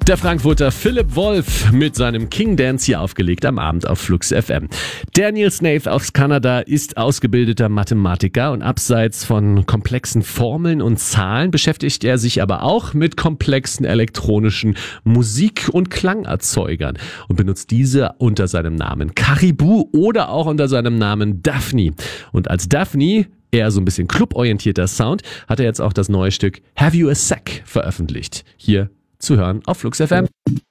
Der Frankfurter Philipp Wolf mit seinem King Dance hier aufgelegt am Abend auf Flux FM. Daniel Snaith aus Kanada ist ausgebildeter Mathematiker und abseits von komplexen Formeln und Zahlen beschäftigt er sich aber auch mit komplexen elektronischen Musik- und Klangerzeugern und benutzt diese unter seinem Namen Caribou oder auch unter seinem Namen Daphne. Und als Daphne, eher so ein bisschen cluborientierter Sound, hat er jetzt auch das neue Stück Have You a Sec veröffentlicht. Hier zu hören auf Flux FM.